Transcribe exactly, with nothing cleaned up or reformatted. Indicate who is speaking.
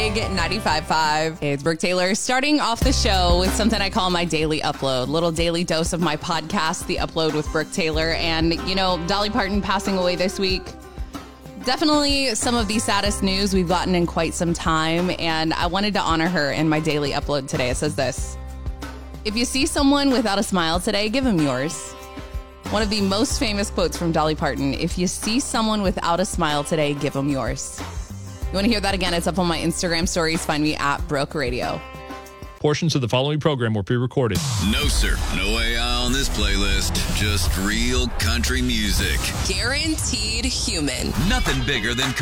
Speaker 1: ninety-five point five. Hey, it's Brooke Taylor, starting off the show with something I call my daily upload. Little daily dose of my podcast, The Upload with Brooke Taylor. And, you know, Dolly Parton passing away this week. Definitely some of the saddest news we've gotten in quite some time. And I wanted to honor her in my daily upload today. It says this: if you see someone without a smile today, give them yours. One of the most famous quotes from Dolly Parton: if you see someone without a smile today, give them yours. You want to hear that again? It's up on my Instagram stories. Find me at Brooke Radio.
Speaker 2: Portions of the following program were pre-recorded.
Speaker 3: No, sir. No A I on this playlist. Just real country music.
Speaker 4: Guaranteed human.
Speaker 3: Nothing bigger than